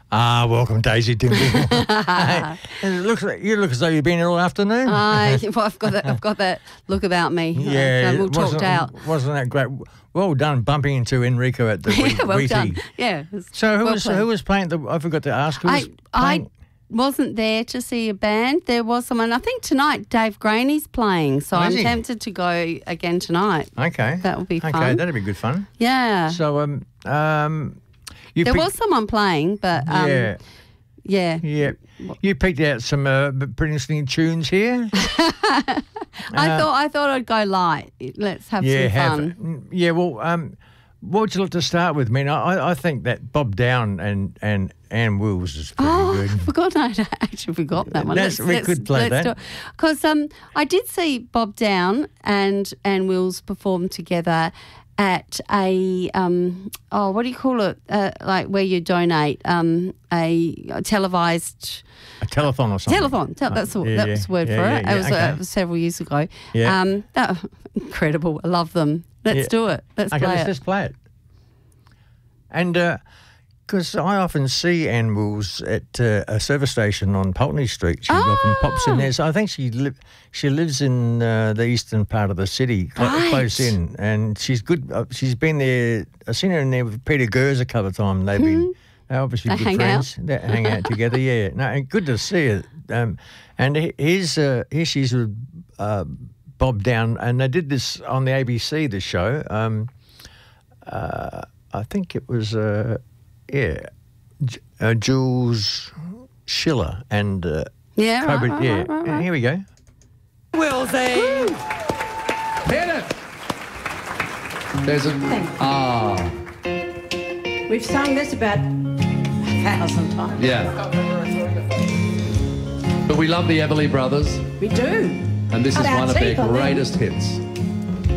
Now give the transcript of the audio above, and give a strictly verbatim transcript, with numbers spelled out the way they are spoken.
Ah, welcome, Daisy Dimple. Hey, it looks like, you look as though you've been here all afternoon. I, well, I've got that. I've got that look about me. Yeah, I'm all talked wasn't, out. Wasn't that great? Well done, bumping into Enrico at the Yeah, well Wheatie. done. Yeah. it was So who well was played. who was playing? The, I forgot to ask. Who I was I playing? wasn't there to see a band. There was someone. I think tonight Dave Graney's playing, so Oh, is I'm he? tempted to go again tonight. Okay, That would be okay, fun. that'd be good fun. Yeah. So um um, you there picked, was someone playing, but um, yeah yeah. yeah you picked out some uh, pretty interesting tunes here. I thought I thought I'd go light. Let's have Yeah, some have fun. mm, yeah. Well, um, what would you like to start with? I mean, I I think that Bob Down and and Ann Wills is pretty Oh, good. I forgot. I actually forgot that one. That's- we could play that. Because um, I did see Bob Down and Ann Wills perform together at a um, oh, what do you call it? Uh, like where you donate um, a, a televised A telethon or something. telethon. Tel- that's the, yeah, that yeah, was the word yeah, for yeah, it. yeah, it was okay. uh, several years ago. Yeah. Um, that, incredible. I love them. Let's Yeah. do it. Let's Okay, play let's it. just play it. And because I often see Ann Wills at uh, a service station on Pulteney Street, she often pops in there. So I think she li- she lives in uh, the eastern part of the city, cl- Right. close in, and she's good. Uh, she's been there. I've seen her in there with Peter Gers a couple of times. They've been they're obviously They good hang friends. They hang out together. Yeah, no, and good to see her. Um, and he- here's uh, here she's with uh, Bob Down, and they did this on the A B C. The show. Um, uh, I think it was, uh, yeah, J- uh, Jules Schiller and uh, Yeah, right, Cobra. right, yeah, right, right, right. here we go. Wilsey! Hit it! There's a... Ah, We've sung this about a thousand times. yeah. But we love the Everly Brothers, We do. and this is Cut our one of their teeth on them. greatest hits.